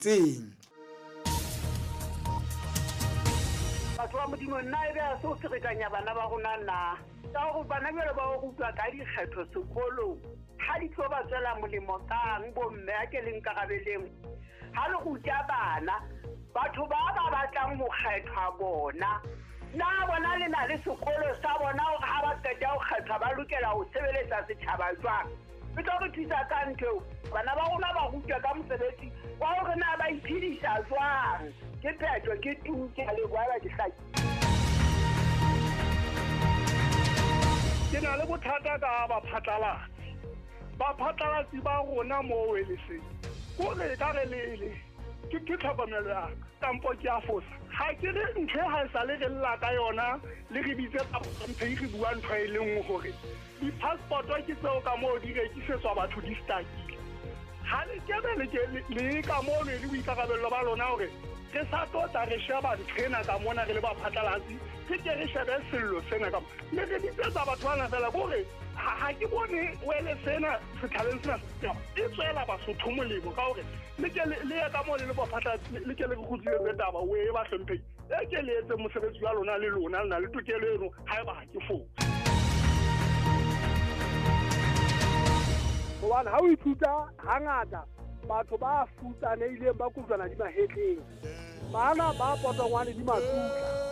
tseng. Batho ba Modimo nna e be a so ferekanya bana ba rona na ka go bana bjale ba go utlwa ka dikgetho sekolong ha di tlo ba tswela molemo kang bomme a ke leng karabeleng ha le go tja bana batho ba batlang go kgethwa bona na bona le na le sekolo sa bona ha ba qeta go kgethwa ba lokela go sebeletsa setjhaba jwang e tlo re thusa ka ntho bana ba rona ba rutwa ka mosebetsi wa hore na ba iphedisa jwang ke phetho ke tuke le bua dihlaki ke na le bothata ka baphatlalatsi ba rona mo weleseng ko re ka re lele ke tlhokomelo ya kampo ke a fosa ha ke re ntho ha sa le lla ka yona le re bitse ka ntho re bua ntho e leng hore di-passport ke tseo ka moo di rekisetswa batho di stakile ha le kebe le ka moo le boikarabello ba lona hore re sa tota re sheba nthena ka mona re le baphatlalatsi ke re shebe sello sena ka le re bitsetsa batho bana fela kore ha ke bone wele sena sethaleng sena e tswela basotho molemo ka hore le ye ka moo le baphatlalatsi le ke le kgutlile taba o e ba hlomphe e ke le etse mosebetsi wa lona le lona le na le tokelo eno ha e ba ha ke fo hobane ha o ithuta hangata batho ba futsaneileng ba kutlwana di mahetleng bana ba potongwane di matutla